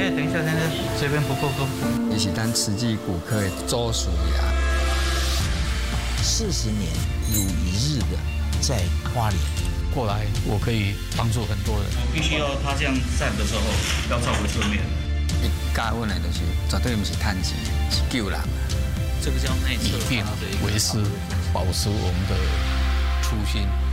等一下，这边不够多。 也是咱慈济骨科的周属呀。 40年如一日的在花莲。 过来，我可以帮助很多人。 我必须要他这样站的时候，要照回正面。 伊教阮的就是绝对不是趁钱，是救人。 这个叫内侧， 以病为师，保持我们的初心。